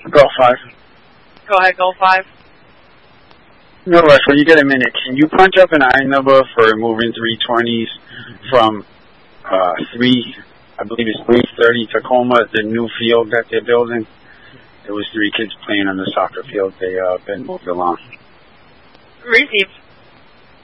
Golf 5. Go ahead, Golf 5. No rush. When you get a minute, can you punch up an iron number for moving 320s from 330 Tacoma, the new field that they're building? There was 3 kids playing on the soccer field. They been moved along. Received.